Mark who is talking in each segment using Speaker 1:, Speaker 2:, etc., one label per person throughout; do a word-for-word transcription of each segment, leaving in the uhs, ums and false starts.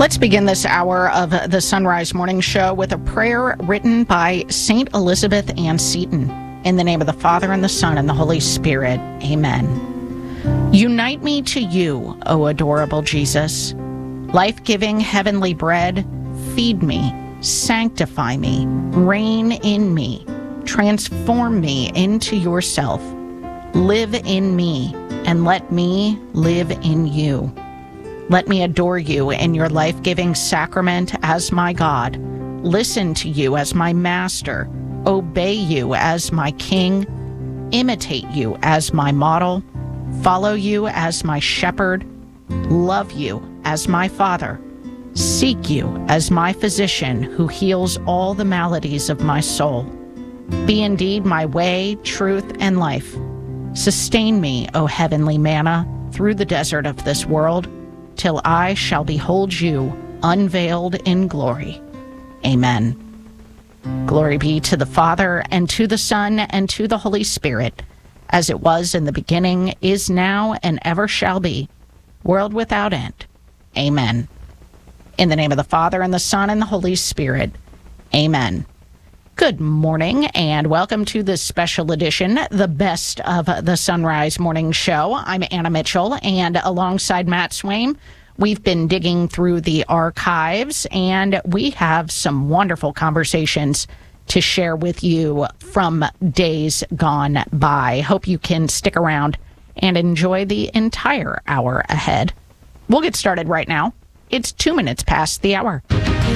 Speaker 1: Let's begin this hour of the Sunrise Morning Show with a prayer written by Saint Elizabeth Ann Seton. In the name of the Father, and the Son, and the Holy Spirit. Amen. Unite me to you, O adorable Jesus. Life-giving heavenly bread, feed me, sanctify me, reign in me, transform me into yourself. Live in me, and let me live in you. Let me adore you in your life-giving sacrament as my God, listen to you as my master, obey you as my king, imitate you as my model, follow you as my shepherd, love you as my father, seek you as my physician who heals all the maladies of my soul. Be indeed my way, truth, and life. Sustain me, O heavenly manna, through the desert of this world, till I shall behold you unveiled in glory. Amen. Glory be to the Father, and to the Son, and to the Holy Spirit, as it was in the beginning, is now, and ever shall be, world without end. Amen. In the name of the Father, and the Son, and the Holy Spirit. Amen. Good morning, and welcome to this special edition, the best of the Sunrise Morning Show. I'm Anna Mitchell, and alongside Matt Swaim, we've been digging through the archives, and we have some wonderful conversations to share with you from days gone by. Hope you can stick around and enjoy the entire hour ahead. We'll get started right now. It's two minutes past the hour.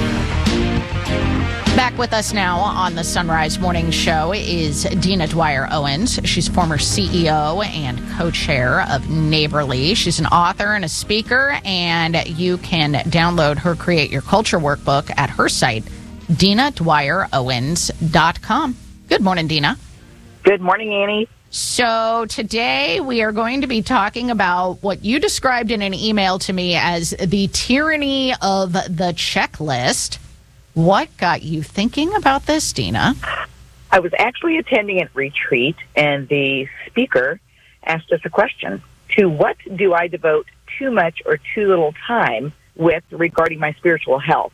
Speaker 1: Back with us now on the Sunrise Morning Show is Dina Dwyer Owens. She's former C E O and co-chair of Neighborly. She's an author and a speaker, and you can download her Create Your Culture workbook at her site, dina dwyer owens dot com. Good morning, Dina.
Speaker 2: Good morning, Annie.
Speaker 1: So today we are going to be talking about what you described in an email to me as the tyranny of the checklist. What got you thinking about this, Dina?
Speaker 2: I was actually attending a retreat, and the speaker asked us a question. To what do I devote too much or too little time with regarding my spiritual health?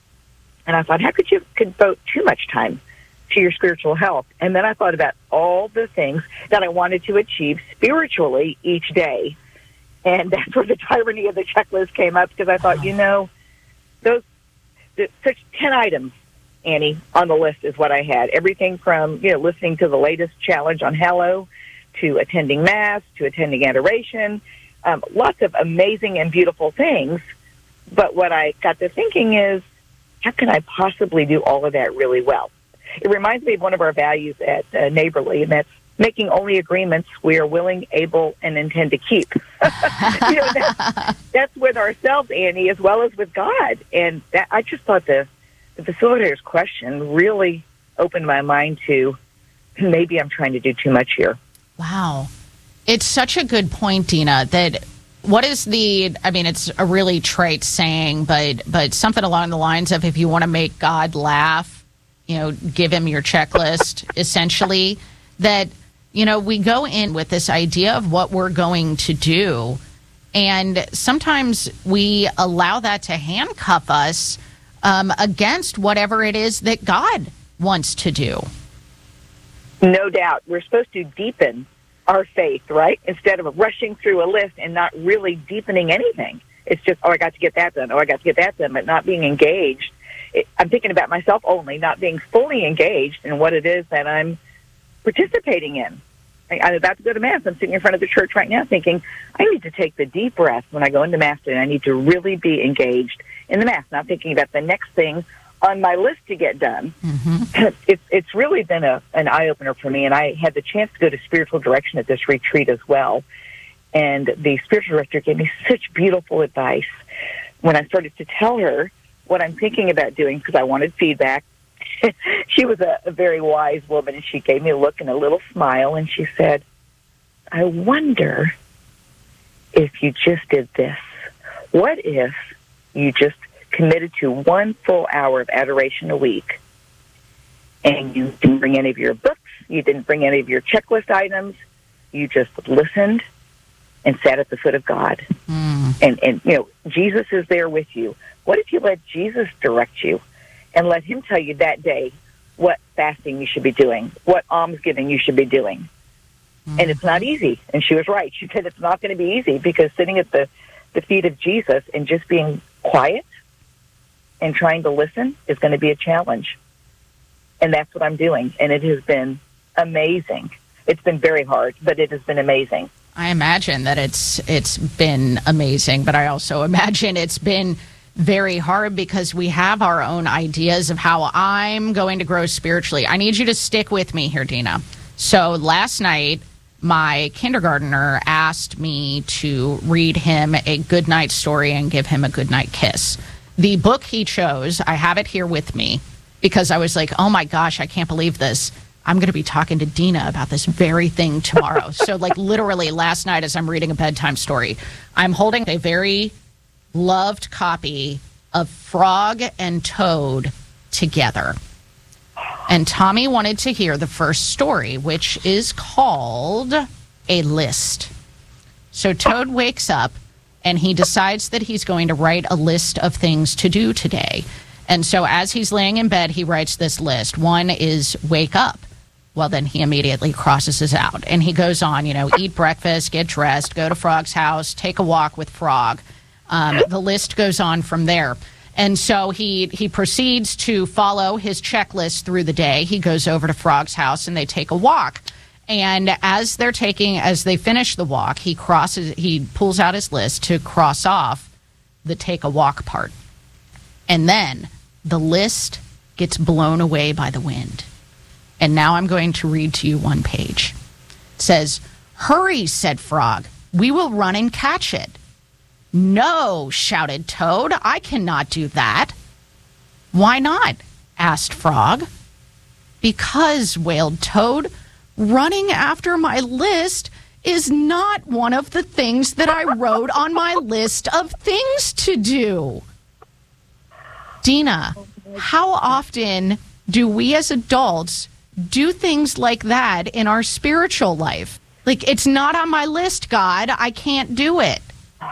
Speaker 2: And I thought, how could you devote too much time to your spiritual health? And then I thought about all the things that I wanted to achieve spiritually each day. And that's where the tyranny of the checklist came up, because I thought, you know, those such ten items, Annie, on the list is what I had. Everything from, you know, listening to the latest challenge on Hello, to attending Mass, to attending adoration, um, lots of amazing and beautiful things. But what I got to thinking is, how can I possibly do all of that really well? It reminds me of one of our values at uh, Neighborly, and that's making only agreements we are willing, able, and intend to keep. you know, that, that's with ourselves, Annie, as well as with God. And that, I just thought the, the facilitator's question really opened my mind to maybe I'm trying to do too much here.
Speaker 1: Wow. It's such a good point, Dina, that what is the, I mean, it's a really trite saying, but but something along the lines of, if you want to make God laugh, you know, give him your checklist, essentially, that, you know, we go in with this idea of what we're going to do, and sometimes we allow that to handcuff us um, against whatever it is that God wants to do.
Speaker 2: No doubt. We're supposed to deepen our faith, right? Instead of rushing through a list and not really deepening anything. It's just, oh, I got to get that done. Oh, I got to get that done, but not being engaged. It, I'm thinking about myself only, not being fully engaged in what it is that I'm participating in. I, I'm about to go to Mass. I'm sitting in front of the church right now thinking, I need to take the deep breath when I go into Mass, and I need to really be engaged in the Mass, not thinking about the next thing on my list to get done. Mm-hmm. It's it's really been a an eye-opener for me, and I had the chance to go to spiritual direction at this retreat as well. And the spiritual director gave me such beautiful advice when I started to tell her what I'm thinking about doing, because I wanted feedback. She was a, a very wise woman, and she gave me a look and a little smile, and she said, I wonder if you just did this. What if you just committed to one full hour of adoration a week, and you didn't bring any of your books, you didn't bring any of your checklist items, you just listened and sat at the foot of God. Mm. And, and, you know, Jesus is there with you. What if you let Jesus direct you and let him tell you that day what fasting you should be doing, what almsgiving you should be doing? Mm-hmm. And it's not easy. And she was right. She said it's not going to be easy because sitting at the, the feet of Jesus and just being quiet and trying to listen is going to be a challenge. And that's what I'm doing. And it has been amazing. It's been very hard, but it has been amazing.
Speaker 1: I imagine that it's it's been amazing, but I also imagine it's been very hard because we have our own ideas of how I'm going to grow spiritually. I need you to stick with me here, Dina. So last night, my kindergartner asked me to read him a goodnight story and give him a goodnight kiss. The book he chose, I have it here with me because I was like, oh my gosh, I can't believe this. I'm going to be talking to Dina about this very thing tomorrow. So, like, literally last night as I'm reading a bedtime story, I'm holding a very loved copy of Frog and Toad together. And Tommy wanted to hear the first story, which is called A List. So Toad wakes up and he decides that he's going to write a list of things to do today. And so as he's laying in bed, he writes this list. One is wake up. Well, then he immediately crosses this out. And he goes on, you know, eat breakfast, get dressed, go to Frog's house, take a walk with Frog. Um, the list goes on from there. And so he, he proceeds to follow his checklist through the day. He goes over to Frog's house and they take a walk. And as they're taking, as they finish the walk, he crosses, he pulls out his list to cross off the take a walk part. And then the list gets blown away by the wind. And now I'm going to read to you one page. It says, "Hurry," said Frog. "We will run and catch it." "No," shouted Toad. "I cannot do that." "Why not?" asked Frog. "Because," wailed Toad, "running after my list is not one of the things that I wrote on my list of things to do." Dina, how often do we as adults do things like that in our spiritual life? Like, it's not on my list, God. I can't do it.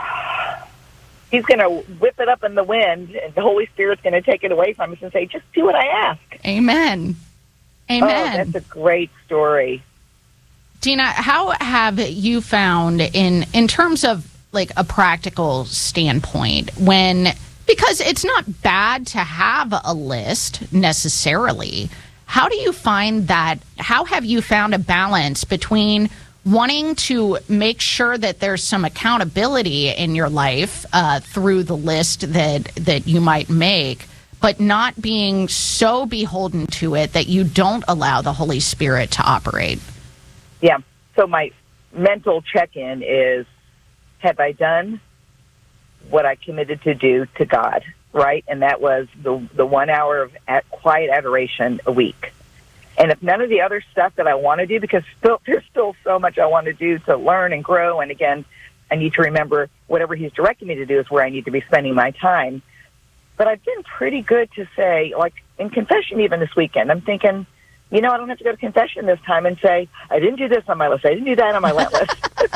Speaker 2: He's going to whip it up in the wind, and the Holy Spirit's going to take it away from us and say, just do what I ask.
Speaker 1: Amen. Amen.
Speaker 2: Oh, that's a great story.
Speaker 1: Dina, how have you found in in terms of like a practical standpoint when, because it's not bad to have a list necessarily, how do you find that, how have you found a balance between wanting to make sure that there's some accountability in your life uh, through the list that, that you might make, but not being so beholden to it that you don't allow the Holy Spirit to operate?
Speaker 2: Yeah. So my mental check-in is, have I done what I committed to do to God, right? And that was the the one hour of at quiet adoration a week. And if none of the other stuff that I want to do, because still, there's still so much I want to do to learn and grow, and again, I need to remember whatever he's directing me to do is where I need to be spending my time. But I've been pretty good to say, like in confession even this weekend, I'm thinking, you know, I don't have to go to confession this time and say, I didn't do this on my list, I didn't do that on my list.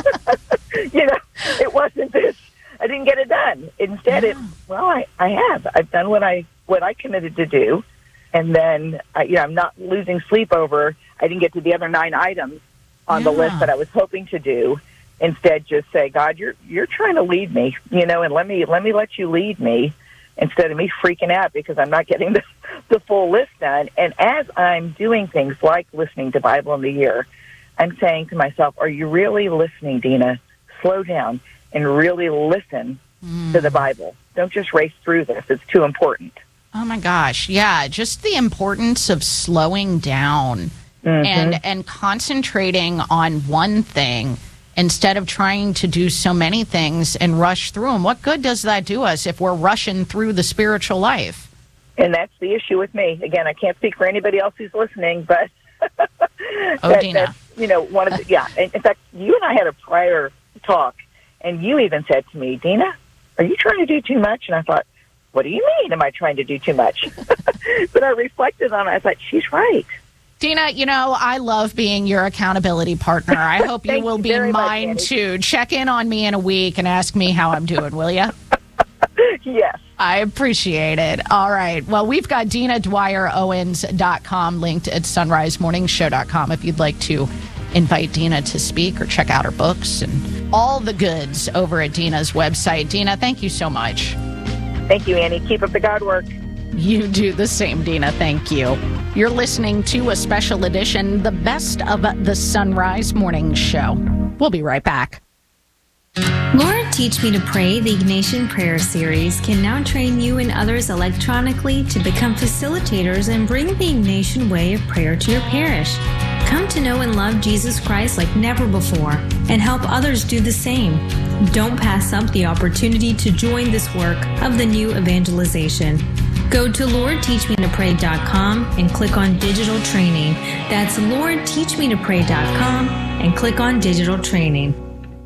Speaker 2: You know, it wasn't this, I didn't get it done. Instead, yeah. it, well, I, I have. I've done what I what I committed to do. And then, I, you know, I'm not losing sleep over, I didn't get to the other nine items on yeah. the list that I was hoping to do. Instead, just say, God, you're you're trying to lead me, you know, and let me let me let you lead me instead of me freaking out because I'm not getting the, the full list done. And as I'm doing things like listening to Bible in the Year, I'm saying to myself, are you really listening, Dina? Slow down and really listen mm. to the Bible. Don't just race through this. It's too important.
Speaker 1: Oh, my gosh. Yeah, just the importance of slowing down mm-hmm. and and concentrating on one thing instead of trying to do so many things and rush through them. What good does that do us if we're rushing through the spiritual life?
Speaker 2: And that's the issue with me. Again, I can't speak for anybody else who's listening, but
Speaker 1: oh,
Speaker 2: that,
Speaker 1: Dina.
Speaker 2: that's, you know, one of the, yeah. In fact, you and I had a prior talk, and you even said to me, Dina, are you trying to do too much? And I thought, what do you mean, am I trying to do too much? But I reflected on it. I thought, she's right.
Speaker 1: Dina, you know, I love being your accountability partner. I hope you will
Speaker 2: you
Speaker 1: be mine,
Speaker 2: much,
Speaker 1: too. Check in on me in a week and ask me how I'm doing, will you?
Speaker 2: Yes.
Speaker 1: I appreciate it. All right. Well, we've got Dina Dwyer Owens dot com linked at sunrise morning show dot com if you'd like to invite Dina to speak or check out her books and all the goods over at Dina's website. Dina, thank you so much.
Speaker 2: Thank you, Annie. Keep up the God work.
Speaker 1: You do the same, Dina. Thank you. You're listening to a special edition, the best of the Sunrise Morning Show. We'll be right back.
Speaker 3: Lord, Teach Me to Pray, the Ignatian Prayer Series, can now train you and others electronically to become facilitators and bring the Ignatian way of prayer to your parish. Come to know and love Jesus Christ like never before and help others do the same. Don't pass up the opportunity to join this work of the new evangelization. Go to Lord Teach Me to Pray dot com and click on Digital Training. That's Lord Teach Me to Pray dot com and click on Digital Training.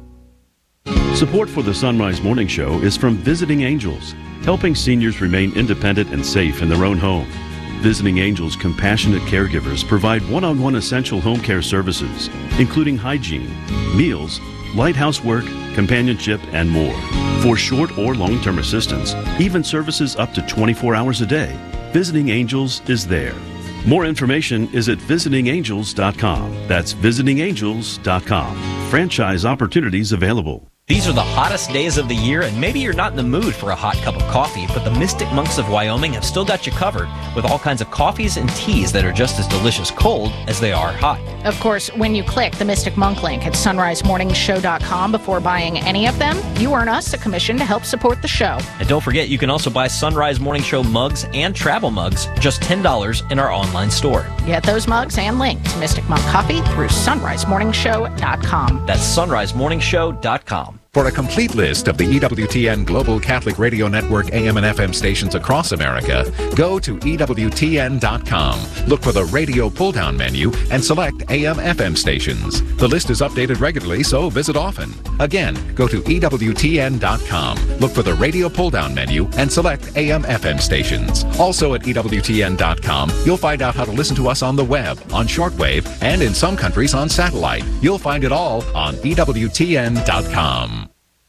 Speaker 4: Support for the Sunrise Morning Show is from Visiting Angels, helping seniors remain independent and safe in their own home. Visiting Angels compassionate caregivers provide one-on-one essential home care services, including hygiene, meals, light housework, companionship, and more. For short or long-term assistance, even services up to twenty-four hours a day, Visiting Angels is there. More information is at visiting angels dot com. That's visiting angels dot com. Franchise opportunities available.
Speaker 5: These are the hottest days of the year, and maybe you're not in the mood for a hot cup of coffee, but the Mystic Monks of Wyoming have still got you covered with all kinds of coffees and teas that are just as delicious cold as they are hot.
Speaker 1: Of course, when you click the Mystic Monk link at sunrise morning show dot com before buying any of them, you earn us a commission to help support the show.
Speaker 5: And don't forget, you can also buy Sunrise Morning Show mugs and travel mugs, just ten dollars in our online store.
Speaker 1: Get those mugs and link to Mystic Monk Coffee through sunrise morning show dot com.
Speaker 5: That's sunrise morning show dot com.
Speaker 6: For a complete list of the E W T N Global Catholic Radio Network A M and F M stations across America, go to E W T N dot com. Look for the radio pull-down menu and select A M F M stations. The list is updated regularly, so visit often. Again, go to E W T N dot com. Look for the radio pull-down menu and select A M F M stations. Also at E W T N dot com, you'll find out how to listen to us on the web, on shortwave, and in some countries on satellite. You'll find it all on E W T N dot com.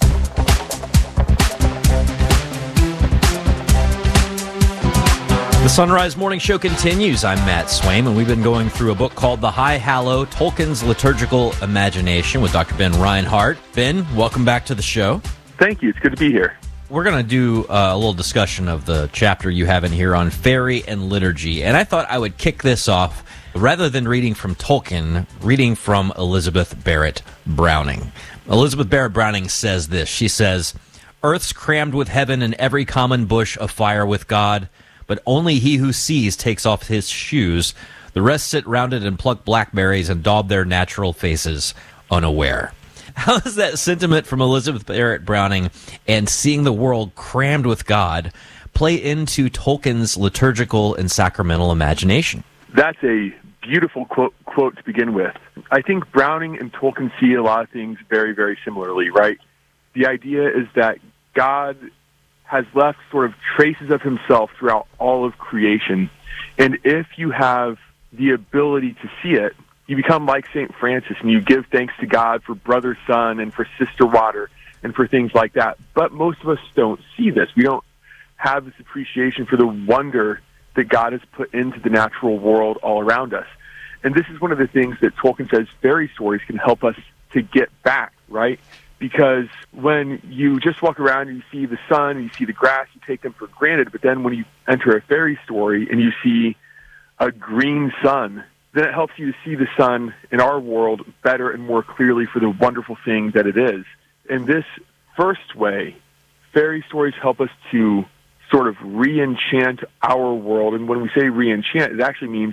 Speaker 5: The Sunrise Morning Show continues. I'm Matt Swaim, and we've been going through a book called The High Hallow, Tolkien's Liturgical Imagination with Doctor Ben Reinhardt. Ben, welcome back to the show.
Speaker 7: Thank you. It's good to be here.
Speaker 5: We're going to do uh, a little discussion of the chapter you have in here on fairy and liturgy, and I thought I would kick this off, rather than reading from Tolkien, reading from Elizabeth Barrett Browning. Elizabeth Barrett Browning says this. She says, "Earth's crammed with heaven and every common bush afire with God, but only he who sees takes off his shoes. The rest sit round it and pluck blackberries and daub their natural faces unaware." How does that sentiment from Elizabeth Barrett Browning and seeing the world crammed with God play into Tolkien's liturgical and sacramental imagination?
Speaker 7: That's a beautiful quote, quote to begin with. I think Browning and Tolkien see a lot of things very, very similarly, right? The idea is that God has left sort of traces of himself throughout all of creation. And if you have the ability to see it, you become like Saint Francis and you give thanks to God for brother sun and for sister water and for things like that. But most of us don't see this. We don't have this appreciation for the wonder that God has put into the natural world all around us. And this is one of the things that Tolkien says fairy stories can help us to get back, right? Because when you just walk around and you see the sun and you see the grass, you take them for granted. But then when you enter a fairy story and you see a green sun, then it helps you to see the sun in our world better and more clearly for the wonderful thing that it is. In this first way, fairy stories help us to sort of re-enchant our world. And when we say re-enchant, it actually means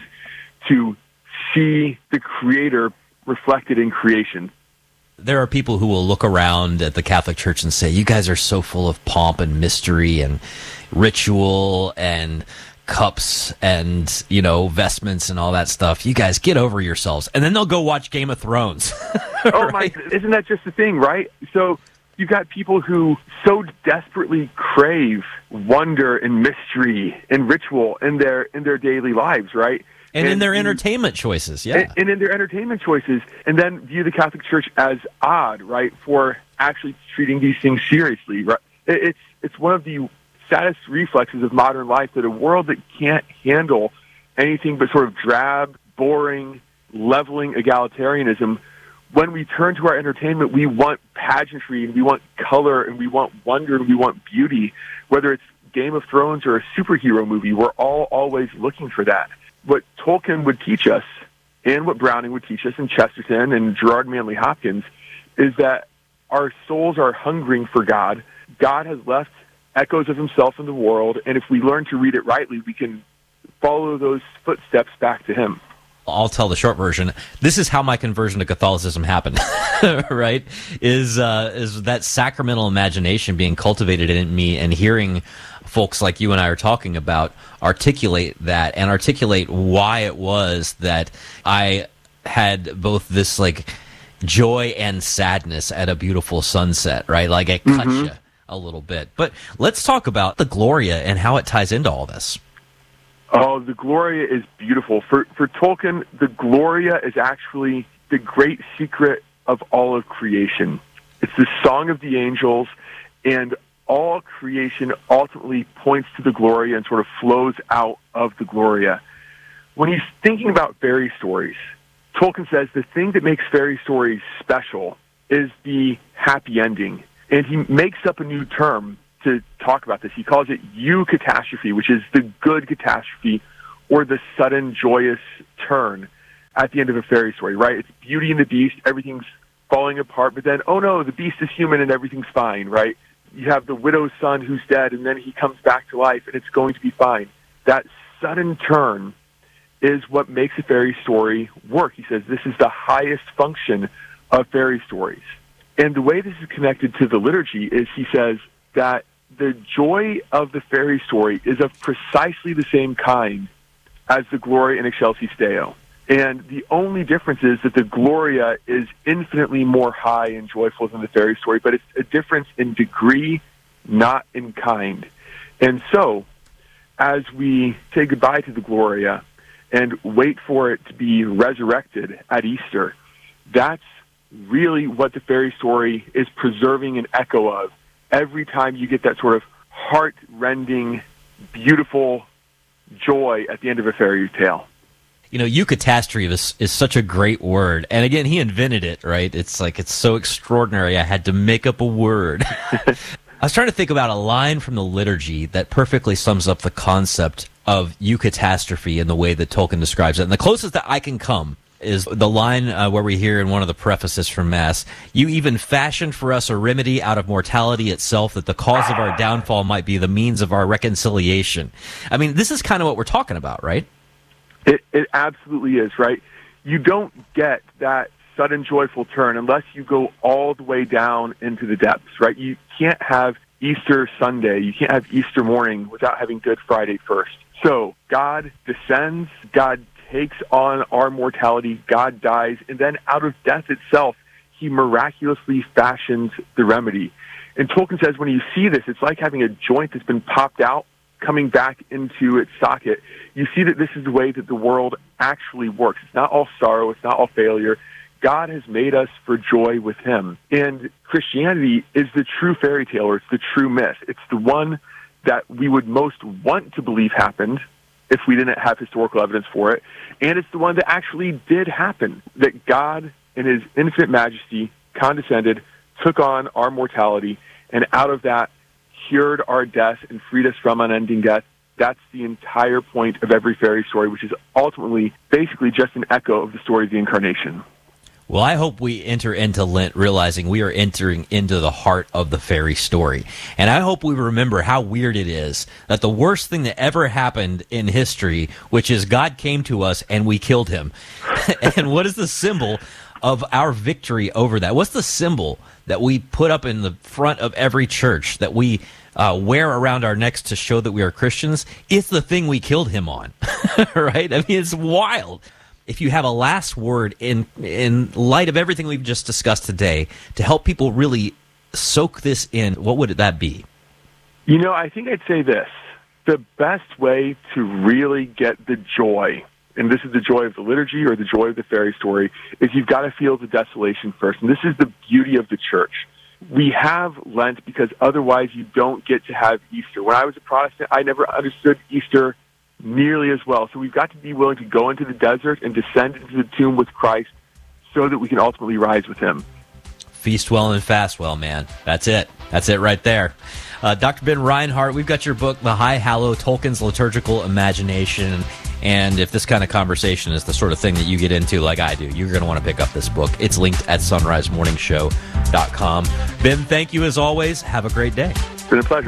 Speaker 7: to see the Creator reflected in creation.
Speaker 5: There are people who will look around at the Catholic Church and say, you guys are so full of pomp and mystery and ritual and cups and, you know, vestments and all that stuff. You guys get over yourselves. And then they'll go watch Game of Thrones.
Speaker 7: Oh, my, isn't that just the thing, right? So you've got people who so desperately crave wonder and mystery and ritual in their in their daily lives, right?
Speaker 5: And, and in their
Speaker 7: view,
Speaker 5: entertainment choices, yeah.
Speaker 7: And, and in their entertainment choices, and then view the Catholic Church as odd, right, for actually treating these things seriously. Right? It's, it's one of the saddest reflexes of modern life that a world that can't handle anything but sort of drab, boring, leveling egalitarianism, when we turn to our entertainment, we want pageantry, and we want color, and we want wonder, and we want beauty. Whether it's Game of Thrones or a superhero movie, we're all always looking for that. What Tolkien would teach us, and what Browning would teach us, and Chesterton and Gerard Manley Hopkins, is that our souls are hungering for God. God has left echoes of himself in the world, and if we learn to read it rightly, we can follow those footsteps back to him.
Speaker 5: I'll tell the short version. This is how my conversion to Catholicism happened, right? Is uh, is that sacramental imagination being cultivated in me, and hearing folks like you and I are talking about articulate that, and articulate why it was that I had both this like joy and sadness at a beautiful sunset, right? Like it cuts mm-hmm. you a little bit. But let's talk about the Gloria and how it ties into all this.
Speaker 7: Oh, the Gloria is beautiful. For for Tolkien, the Gloria is actually the great secret of all of creation. It's the song of the angels, and all creation ultimately points to the Gloria and sort of flows out of the Gloria. When he's thinking about fairy stories, Tolkien says the thing that makes fairy stories special is the happy ending. And he makes up a new term to talk about this. He calls it eucatastrophe, which is the good catastrophe, or the sudden joyous turn at the end of a fairy story, right? It's Beauty and the Beast, everything's falling apart, but then, oh no, the Beast is human and everything's fine, right? You have the widow's son who's dead, and then he comes back to life, and it's going to be fine. That sudden turn is what makes a fairy story work. He says this is the highest function of fairy stories. And the way this is connected to the liturgy is he says that the joy of the fairy story is of precisely the same kind as the Gloria in Excelsis Deo. And the only difference is that the Gloria is infinitely more high and joyful than the fairy story, but it's a difference in degree, not in kind. And so, as we say goodbye to the Gloria and wait for it to be resurrected at Easter, that's really what the fairy story is preserving an echo of. Every time you get that sort of heart-rending, beautiful joy at the end of a fairy tale.
Speaker 5: You know, eucatastrophe is, is such a great word. And again, he invented it, right? It's like, it's so extraordinary. I had to make up a word. I was trying to think about a line from the liturgy that perfectly sums up the concept of eucatastrophe in the way that Tolkien describes it. And the closest that I can come is the line uh, where we hear in one of the prefaces from Mass, "You even fashioned for us a remedy out of mortality itself, that the cause of our downfall might be the means of our reconciliation." I mean, this is kind of what we're talking about, right?
Speaker 7: It, it absolutely is, right? You don't get that sudden joyful turn unless you go all the way down into the depths, right? You can't have Easter Sunday, you can't have Easter morning without having Good Friday first. So God descends, God takes on our mortality, God dies, and then out of death itself, he miraculously fashions the remedy. And Tolkien says when you see this, it's like having a joint that's been popped out, coming back into its socket. You see that this is the way that the world actually works. It's not all sorrow, it's not all failure. God has made us for joy with him. And Christianity is the true fairy tale, or it's the true myth. It's the one that we would most want to believe happened if we didn't have historical evidence for it. And it's the one that actually did happen, that God in his infinite majesty condescended, took on our mortality, and out of that cured our death and freed us from unending death. That's the entire point of every fairy story, which is ultimately basically just an echo of the story of the Incarnation.
Speaker 5: Well, I hope we enter into Lent realizing we are entering into the heart of the fairy story. And I hope we remember how weird it is that the worst thing that ever happened in history, which is God came to us and we killed him. And what is the symbol of our victory over that? What's the symbol that we put up in the front of every church, that we uh, wear around our necks to show that we are Christians? It's the thing we killed him on, right? I mean, it's wild. If you have a last word in in light of everything we've just discussed today to help people really soak this in, what would that be?
Speaker 7: You know, I think I'd say this. The best way to really get the joy and this is the joy of the liturgy or the joy of the fairy story, is you've got to feel the desolation first. And this is the beauty of the church. We have Lent because otherwise you don't get to have Easter. When I was a Protestant, I never understood Easter nearly as well. So we've got to be willing to go into the desert and descend into the tomb with Christ so that we can ultimately rise with him.
Speaker 5: Feast well and fast well, man. That's it. That's it right there. Uh, Doctor Ben Reinhardt, we've got your book, The High Hallow, Tolkien's Liturgical Imagination. And if this kind of conversation is the sort of thing that you get into like I do, you're going to want to pick up this book. It's linked at sunrise morning show dot com. Ben, thank you as always. Have a great day.
Speaker 7: It's been a pleasure.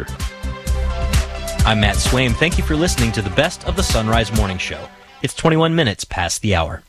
Speaker 5: I'm Matt Swaim. Thank you for listening to the best of the Sunrise Morning Show. It's twenty-one minutes past the hour.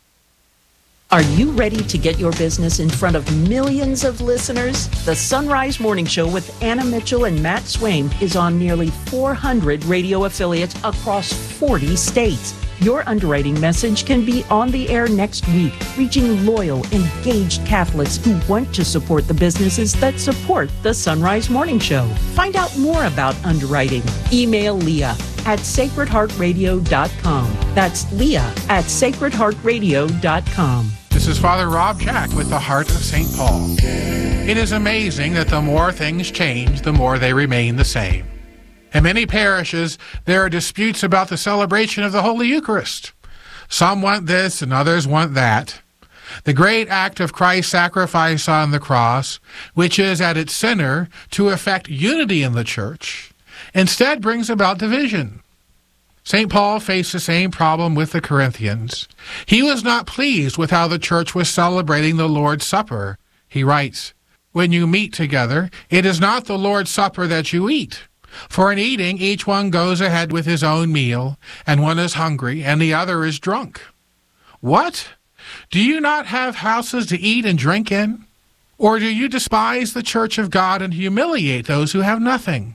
Speaker 8: Are you ready to get your business in front of millions of listeners? The Sunrise Morning Show with Anna Mitchell and Matt Swaim is on nearly four hundred radio affiliates across forty states. Your underwriting message can be on the air next week, reaching loyal, engaged Catholics who want to support the businesses that support the Sunrise Morning Show. Find out more about underwriting. Email Leah at sacred heart radio dot com. That's Leah at sacred heart radio dot com.
Speaker 9: This is Father Rob Jack with the Heart of Saint Paul. It is amazing that the more things change, the more they remain the same. In many parishes, there are disputes about the celebration of the Holy Eucharist. Some want this and others want that. The great act of Christ's sacrifice on the cross, which is at its center to effect unity in the Church, instead brings about division. Saint Paul faced the same problem with the Corinthians. He was not pleased with how the church was celebrating the Lord's Supper. He writes, "When you meet together, it is not the Lord's Supper that you eat. For in eating, each one goes ahead with his own meal, and one is hungry, and the other is drunk. What? Do you not have houses to eat and drink in? Or do you despise the church of God and humiliate those who have nothing?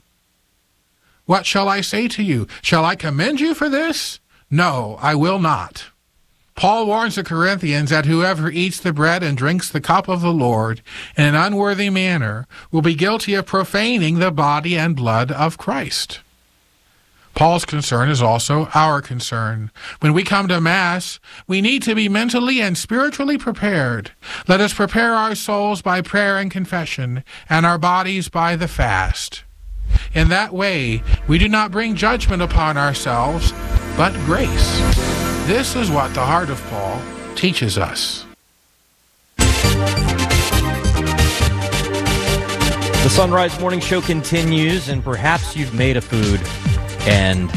Speaker 9: What shall I say to you? Shall I commend you for this? No, I will not." Paul warns the Corinthians that whoever eats the bread and drinks the cup of the Lord in an unworthy manner will be guilty of profaning the body and blood of Christ. Paul's concern is also our concern. When we come to Mass, we need to be mentally and spiritually prepared. Let us prepare our souls by prayer and confession, and our bodies by the fast. In that way, we do not bring judgment upon ourselves, but grace. This is what the heart of Paul teaches us.
Speaker 5: The Sunrise Morning Show continues, and perhaps you've made a food and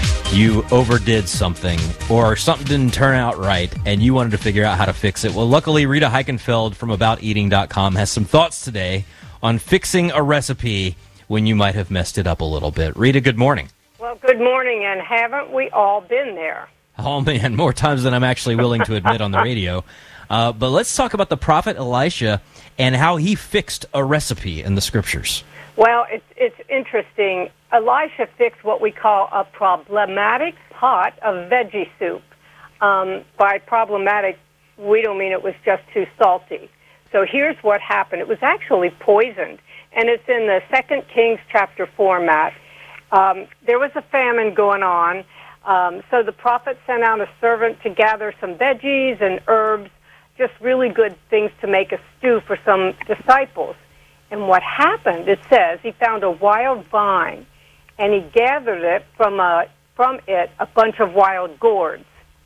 Speaker 5: you overdid something, or something didn't turn out right, and you wanted to figure out how to fix it. Well, luckily, Rita Heichenfeld from about eating dot com has some thoughts today on fixing a recipe when you might have messed it up a little bit. Rita, good morning.
Speaker 10: Well, good morning, and haven't we all been there?
Speaker 5: Oh, man, more times than I'm actually willing to admit on the radio. Uh, but let's talk about the prophet Elisha and how he fixed a recipe in the Scriptures.
Speaker 10: Well, it's, it's interesting. Elisha fixed what we call a problematic pot of veggie soup. Um, by problematic, we don't mean it was just too salty. So here's what happened. It was actually poisoned. And it's in the Second Kings chapter four, Matt. Um, there was a famine going on, um, so the prophet sent out a servant to gather some veggies and herbs, just really good things to make a stew for some disciples. And what happened, it says, he found a wild vine, and he gathered it from, a, from it a bunch of wild gourds.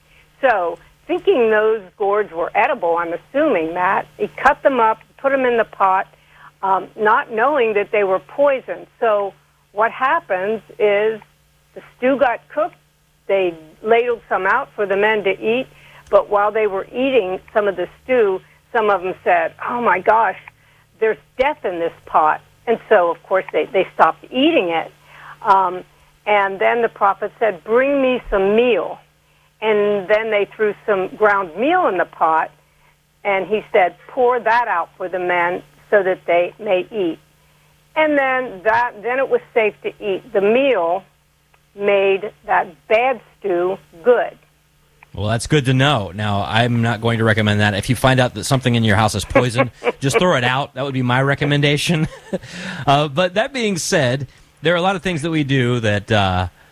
Speaker 10: So, thinking those gourds were edible, I'm assuming, Matt, he cut them up, put them in the pot, Um, not knowing that they were poisoned. So what happens is the stew got cooked, they ladled some out for the men to eat, but while they were eating some of the stew, some of them said, "Oh my gosh, there's death in this pot." And so, of course, they, they stopped eating it. Um, and then the prophet said, "Bring me some meal." And then they threw some ground meal in the pot, and he said, "Pour that out for the men so that they may eat." And then that then it was safe to eat. The meal made that bad stew good.
Speaker 5: Well, that's good to know. Now, I'm not going to recommend that. If you find out that something in your house is poison, just throw it out. That would be my recommendation. uh, but that being said, there are a lot of things that we do that uh,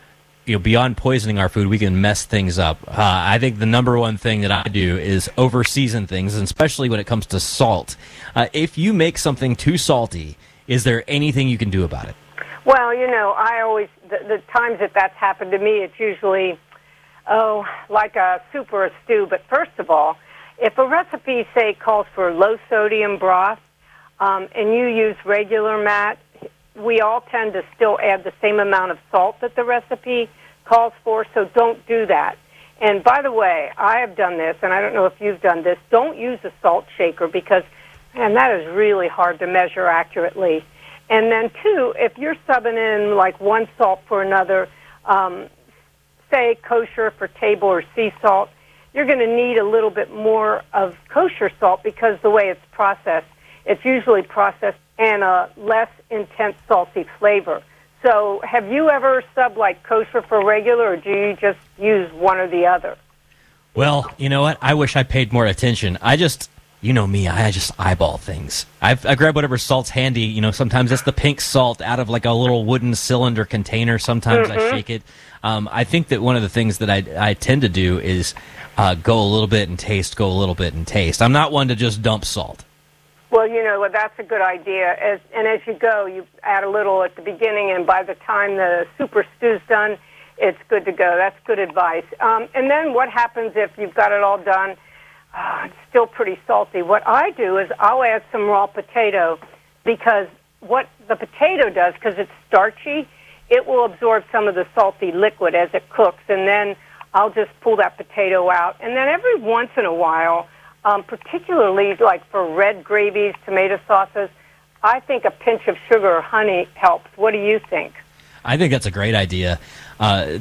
Speaker 5: you know, beyond poisoning our food, we can mess things up. Uh, I think the number one thing that I do is over-season things, and especially when it comes to salt. Uh, if you make something too salty, is there anything you can do about it?
Speaker 10: Well, you know, I always, the, the times that that's happened to me, it's usually, oh, like a soup or a stew. But first of all, if a recipe, say, calls for low-sodium broth, um, and you use regular, Matt, we all tend to still add the same amount of salt that the recipe calls for, so don't do that. And by the way, I have done this, and I don't know if you've done this. Don't use a salt shaker because, man, that is really hard to measure accurately. And then, two, if you're subbing in like one salt for another, um, say kosher for table or sea salt, you're going to need a little bit more of kosher salt because the way it's processed, it's usually processed and a less intense salty flavor. So have you ever subbed like kosher for regular, or do you just use one or the other?
Speaker 5: Well, you know what? I wish I paid more attention. I just, you know me, I just eyeball things. I've, I grab whatever salt's handy. You know, sometimes it's the pink salt out of like a little wooden cylinder container. Sometimes mm-hmm. I shake it. Um, I think that one of the things that I, I tend to do is uh, go a little bit and taste, go a little bit and taste. I'm not one to just dump salt.
Speaker 10: Well, you know, that's a good idea. As, and as you go, you add a little at the beginning, and by the time the super stew's done, it's good to go. That's good advice. Um, and then what happens if you've got it all done? Uh, it's still pretty salty. What I do is I'll add some raw potato, because what the potato does, because it's starchy, it will absorb some of the salty liquid as it cooks, and then I'll just pull that potato out. And then every once in a while, Um, particularly like for red gravies, tomato sauces, I think a pinch of sugar or honey helps. What do you think?
Speaker 5: I think that's a great idea. Uh,